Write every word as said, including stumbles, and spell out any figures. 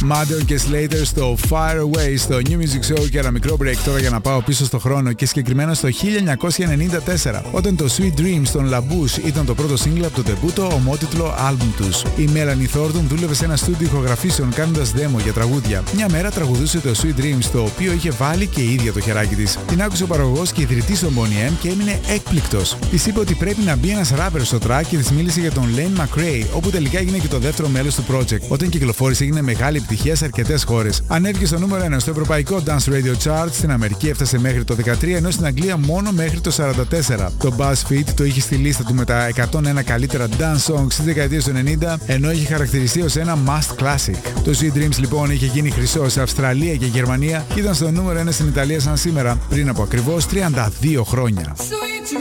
Madden και Slater στο Fire Away στο New Music Show και ένα μικρό break τώρα για να πάω πίσω στο χρόνο και συγκεκριμένα στο χίλια εννιακόσια ενενήντα τέσσερα, όταν το Sweet Dreams των La Bouche ήταν το πρώτο single από το τεμπούτο ομότιτλο άλμπουμ τους. Η Melanie Thornton δούλευε σε ένα στούντιο ηχογραφήσεων κάνοντας demo για τραγούδια. Μια μέρα τραγουδούσε το Sweet Dreams, το οποίο είχε βάλει και η ίδια το χεράκι της. Την άκουσε ο παραγωγός και ιδρυτής των Boney M και έμεινε έκπληκτος. Της είπε ότι πρέπει να μπει ένας rapper στο track και της μίλησε για τον Lane McRae, όπου τελικά έγινε και το δεύτερο μέλος του project. Όταν κυκλοφόρησε έγινε μεγάλη επιτυχία σε αρκετές χώρες. Ανέβηκε στο νούμερο ένα στο ευρωπαϊκό Dance Radio Chart, στην Αμερική έφτασε μέχρι το δεκατρία, ενώ στην Αγγλία μόνο μέχρι το σαράντα τέσσερα. Το BuzzFeed το είχε στη λίστα του με τα εκατόν ένα καλύτερα dance songs της δεκαετίας του ενενήντα, ενώ είχε χαρακτηριστεί ως ένα must classic. Το Sweet Dreams λοιπόν είχε γίνει χρυσό σε Αυστραλία και Γερμανία και ήταν στο νούμερο ένα στην Ιταλία σαν σήμερα, πριν από ακριβώς τριάντα δύο χρόνια.